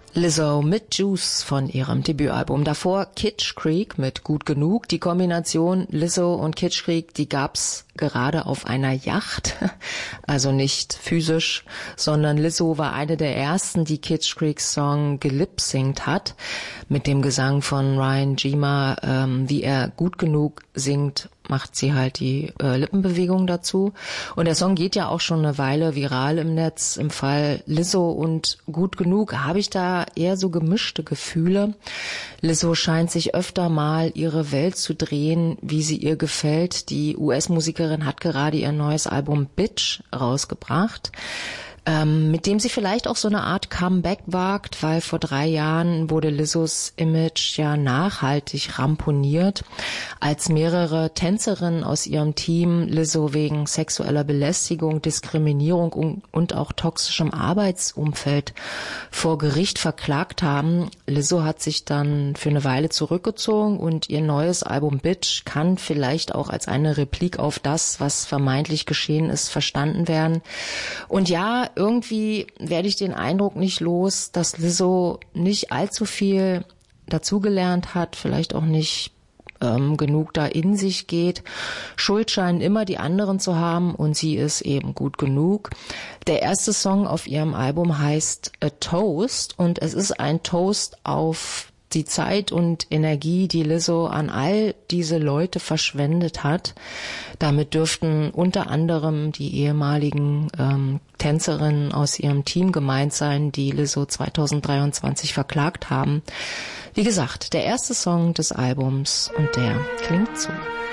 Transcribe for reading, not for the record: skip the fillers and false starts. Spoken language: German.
Lizzo mit Juice von ihrem Debütalbum. Davor Kitsch Creek mit Gut Genug. Die Kombination Lizzo und Kitsch Creek, die gab's gerade auf einer Yacht. Also nicht physisch, sondern Lizzo war eine der ersten, die Kitsch Creeks Song gelipsingt hat. Mit dem Gesang von Ryan Gima, wie er Gut Genug singt, macht sie halt die Lippenbewegung dazu. Und der Song geht ja auch schon eine Weile viral im Netz. Im Fall Lizzo und Gut Genug habe ich da eher so gemischte Gefühle. Lizzo scheint sich öfter mal ihre Welt zu drehen, wie sie ihr gefällt. Die US-Musikerin hat gerade ihr neues Album Bitch rausgebracht, mit dem sie vielleicht auch so eine Art Comeback wagt, weil vor 3 Jahren wurde Lizzos Image ja nachhaltig ramponiert, als mehrere Tänzerinnen aus ihrem Team Lizzo wegen sexueller Belästigung, Diskriminierung und auch toxischem Arbeitsumfeld vor Gericht verklagt haben. Lizzo hat sich dann für eine Weile zurückgezogen und ihr neues Album Bitch kann vielleicht auch als eine Replik auf das, was vermeintlich geschehen ist, verstanden werden. Und ja, irgendwie werde ich den Eindruck nicht los, dass Lizzo nicht allzu viel dazugelernt hat, vielleicht auch nicht genug da in sich geht. Schuld scheinen immer die anderen zu haben und sie ist eben gut genug. Der erste Song auf ihrem Album heißt A Toast und es ist ein Toast auf die Zeit und Energie, die Lizzo an all diese Leute verschwendet hat. Damit dürften unter anderem die ehemaligen Tänzerinnen aus ihrem Team gemeint sein, die Lizzo 2023 verklagt haben. Wie gesagt, der erste Song des Albums und der klingt so.